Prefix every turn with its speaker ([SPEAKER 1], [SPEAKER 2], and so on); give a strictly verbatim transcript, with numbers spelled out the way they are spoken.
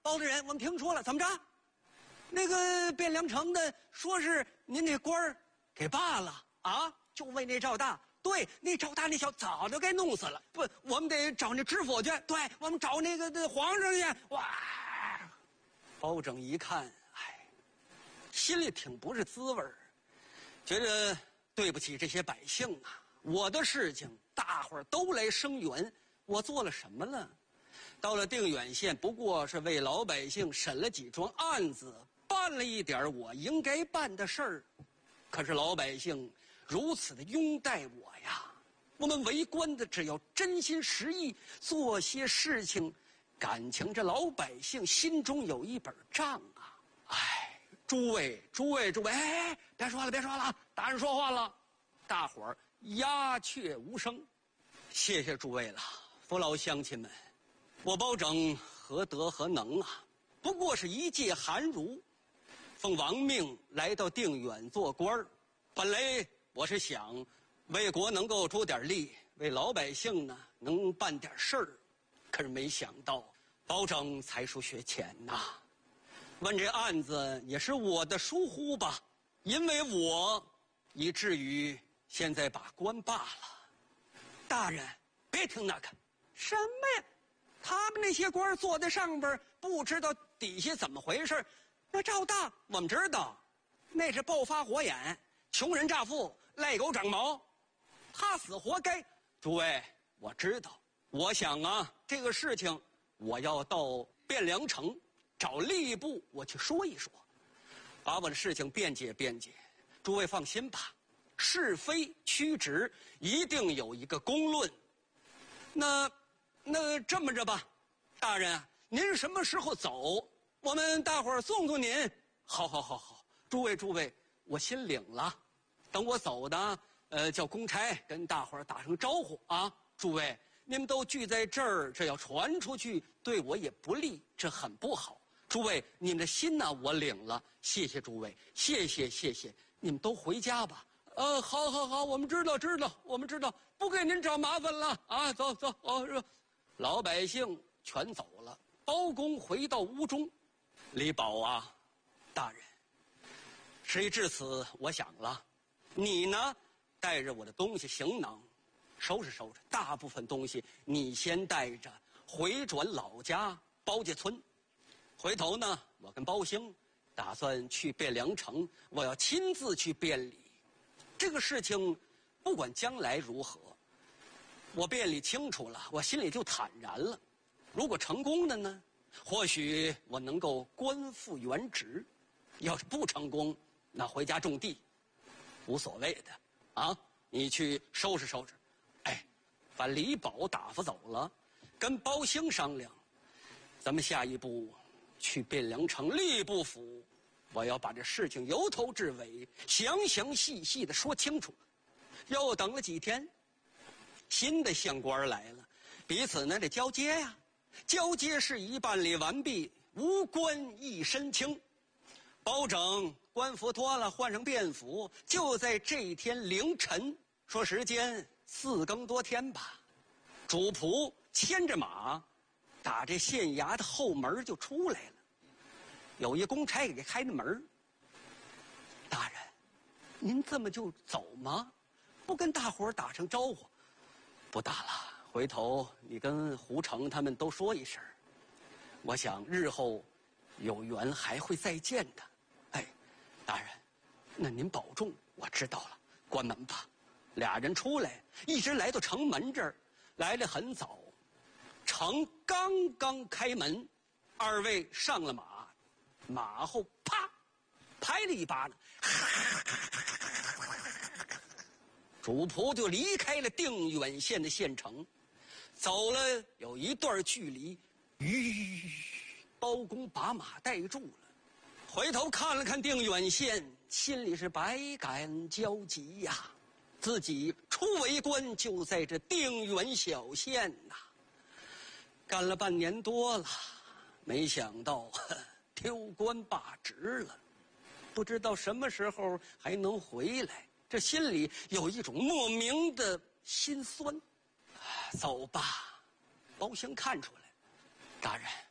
[SPEAKER 1] 包大人，我们听说了，怎么着？那个汴梁城的说是您那官儿给罢了啊，就为那赵大。对，那赵大那小子早就该弄死了。不，我们得找那知府去。对，我们找那个那皇上去。哇！包拯一看，哎，心里挺不是滋味儿，觉得对不起这些百姓啊。我的事情大伙儿都来声援，我做了什么了？到了定远县，不过是为老百姓审了几桩案子，办了一点我应该办的事儿。可是老百姓如此的拥戴我呀，我们为官的只要真心实意做些事情，感情这老百姓心中有一本账啊。哎，诸位诸位诸位，哎，别说了别说了，大人说话了。大伙儿鸦雀无声。谢谢诸位了，父老乡亲们，我包拯何德何能啊？不过是一介寒儒，奉王命来到定远做官儿。本来我是想为国能够出点力，为老百姓呢能办点事儿，可是没想到包拯才疏学浅呐。问这案子也是我的疏忽吧，因为我以至于现在把官罢了。大人，别听那个什么呀，他们那些官坐在上边，不知道底下怎么回事。那赵大我们知道，那是暴发火眼，穷人乍富，赖狗长毛，他死活该。诸位，我知道，我想啊，这个事情我要到汴梁城找吏部，我去说一说，把我的事情辩解辩解。诸位放心吧，是非曲直一定有一个公论。那那这么着吧，大人，您什么时候走？我们大伙儿送送您。好好好好，诸位诸位，我心领了。等我走的，呃，叫公差跟大伙儿打声招呼啊。诸位，你们都聚在这儿，这要传出去，对我也不利，这很不好。诸位，你们的心呢，我领了，谢谢诸位，谢谢谢谢。你们都回家吧。呃，好好好，我们知道知道，我们知道，不给您找麻烦了啊！走走哦，是，老百姓全走了，包公回到屋中。李宝啊，大人，事已至此，我想了，你呢，带着我的东西行囊，收拾收拾，大部分东西你先带着回转老家包家村。回头呢，我跟包兴打算去汴梁城，我要亲自去辩理。这个事情不管将来如何，我辩理清楚了，我心里就坦然了。如果成功的呢，或许我能够官复原职；要是不成功，那回家种地，无所谓的啊。你去收拾收拾，哎，把李宝打发走了，跟包兴商量，咱们下一步去汴梁城吏部府，我要把这事情由头至尾详详细细的说清楚。又等了几天，新的县官来了，彼此呢得交接呀。交接事宜办理完毕，无官一身轻。包拯官服脱了，换上便服，就在这一天凌晨，说时间四更多天吧，主仆牵着马打这县衙的后门就出来了。有一公差给开着门。大人，您这么就走吗？不跟大伙儿打声招呼？不打了，回头你跟胡成他们都说一声，我想日后有缘还会再见的。哎，大人，那您保重。我知道了，关门吧。俩人出来，一直来到城门这儿，来得很早。城刚刚开门，二位上了马，马后啪拍了一巴掌，主仆就离开了定远县的县城，走了有一段距离，吁，包公把马带住了，回头看了看定远县，心里是百感交集呀、啊。自己初为官就在这定远小县呐、啊，干了半年多了，没想到丢官罢职了，不知道什么时候还能回来，这心里有一种莫名的心酸。走吧，包兴看出来，大人。